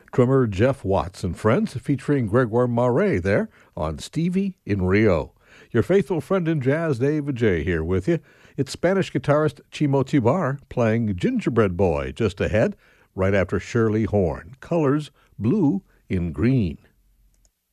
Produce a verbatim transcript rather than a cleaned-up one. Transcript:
Drummer Jeff Watts and Friends featuring Gregoire Mare there on Stevie in Rio. Your faithful friend in jazz, Dave J, here with you. It's Spanish guitarist Chimo Tibar playing Gingerbread Boy just ahead, right after Shirley Horn. Colors, blue in green.